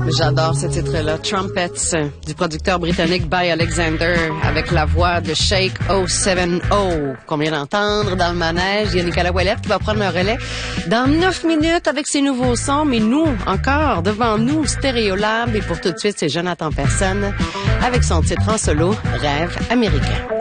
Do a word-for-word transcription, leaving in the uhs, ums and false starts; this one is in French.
J'adore ce titre-là, Trumpets, du producteur britannique By Alexander, avec la voix de Shake oh seven oh, qu'on vient d'entendre dans le manège. Il y a Nicolas Ouellette qui va prendre le relais dans neuf minutes avec ses nouveaux sons, mais nous, encore, devant nous, Stéréolab, et pour tout de suite, c'est Jonathan Personne avec son titre en solo, Rêve américain.